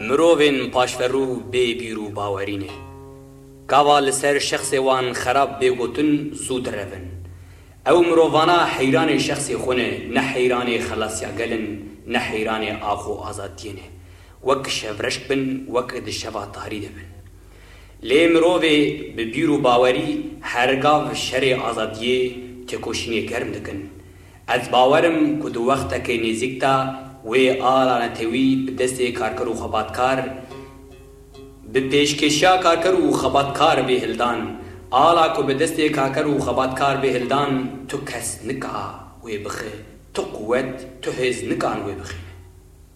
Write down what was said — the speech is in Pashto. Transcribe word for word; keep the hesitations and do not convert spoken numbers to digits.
مروفین پاشفرو بی بیرو باورینه گاوا لسر شخص وان خراب بگوتن زود روین او مرووانا حیران شخص خونه نه حیران خلاصیا گلن نه حیران آخو آزادینه وک شفرشک بن وک دشوا تاریده بن لی مروفی ببیرو باوری هرگاو شر آزادیه تکوشینی کرم دکن از باورم کدو وقت که نزیکتا و آلا نتوی بدست کارکر و خباتکار به پیشکشیا کارکر و خباتکار به هلدان آلا کو بدست کارکر و خباتکار به هلدان تو کس نکا و بخه تو قوت تو هز نکان و بخه